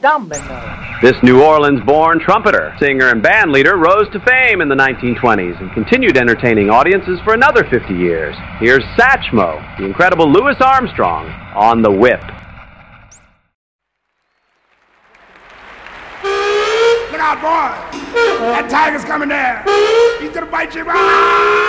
Domino. This New Orleans-born trumpeter, singer, and band leader rose to fame in the 1920s and continued entertaining audiences for another 50 years. Here's Satchmo, the incredible Louis Armstrong, on the whip. Look out, boy. That tiger's coming down. He's gonna bite you. Ah!